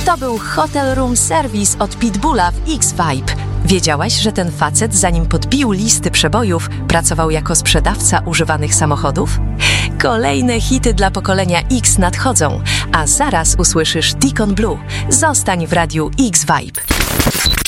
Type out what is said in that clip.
To był Hotel Room Service od Pitbulla w X-Vibe. Wiedziałaś, że ten facet, zanim podbił listy przebojów, pracował jako sprzedawca używanych samochodów? Kolejne hity dla pokolenia X nadchodzą, a zaraz usłyszysz Deacon Blue. Zostań w radiu X-Vibe.